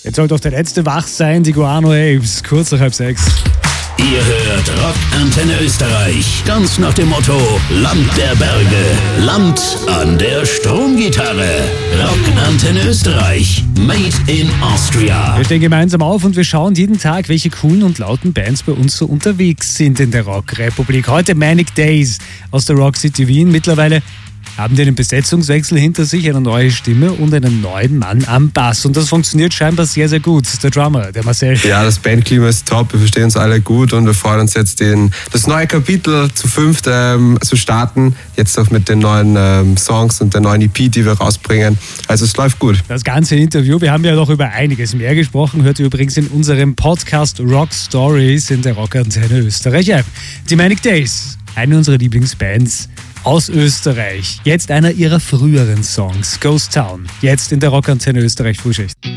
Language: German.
Jetzt sollte doch der letzte wach sein, die Guano Apes, kurz nach 5:30. Ihr hört Rock Antenne Österreich, ganz nach dem Motto Land der Berge, Land an der Stromgitarre. Rock Antenne Österreich, made in Austria. Wir stehen gemeinsam auf und wir schauen jeden Tag, welche coolen und lauten Bands bei uns so unterwegs sind in der Rockrepublik. Heute Manic Days aus der Rock City Wien. Mittlerweile haben die einen Besetzungswechsel hinter sich, eine neue Stimme und einen neuen Mann am Bass. Und das funktioniert scheinbar sehr, sehr gut. Der Drummer, der Marcel. Ja, das Bandklima ist top, wir verstehen uns alle gut und wir freuen uns jetzt, das neue Kapitel zu 5 zu starten. Jetzt auch mit den neuen Songs und der neuen EP, die wir rausbringen. Also es läuft gut. Das ganze Interview, wir haben ja noch über einiges mehr gesprochen, hört ihr übrigens in unserem Podcast Rock Stories in der Rockantenne Österreich App. Die Manic Days, eine unserer Lieblingsbands aus Österreich. Jetzt einer ihrer früheren Songs, Ghost Town. Jetzt in der Rockantenne Österreich Frühschicht.